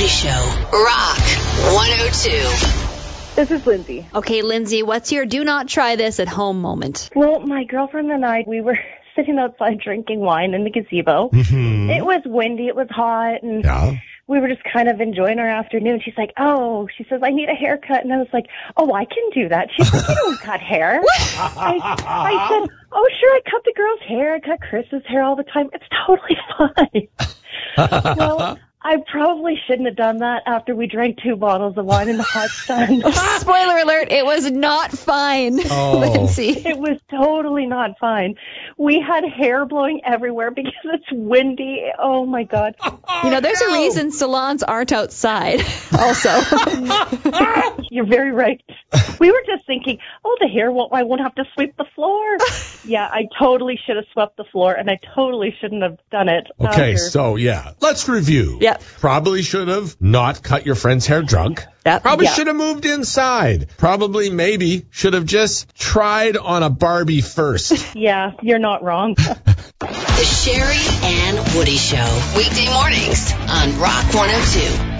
Woody Show. Rock 102. This is Lindsay. Okay, Lindsay, what's your do not try this at home moment? Well, my girlfriend and I, we were sitting outside drinking wine in the gazebo. Mm-hmm. It was windy, it was hot, and we were just kind of enjoying our afternoon. She's like, she says, I need a haircut. And I was like, I can do that. She's like, you don't cut hair. I said, sure, I cut the girl's hair. I cut Chris's hair all the time. It's totally fine. Well, I probably shouldn't have done that after we drank 2 bottles of wine in the hot sun. Spoiler alert, it was not fine, Lindsay. It was totally not fine. We had hair blowing everywhere because it's windy. Oh, my God. There's a reason salons aren't outside also. You're very right. We were just thinking, the hair, I won't have to sweep the floor. Yeah, I totally should have swept the floor, and I totally shouldn't have done it. Okay, let's review. Yep. Probably should have not cut your friend's hair drunk. Probably should have moved inside. Probably maybe should have just tried on a Barbie first. Yeah, you're not wrong. The Sherry and Woody Show. Weekday mornings on Rock 102.